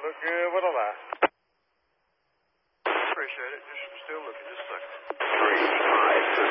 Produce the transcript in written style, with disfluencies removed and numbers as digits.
look good with a lie. Appreciate it. Just still looking. Just a second. 3-5.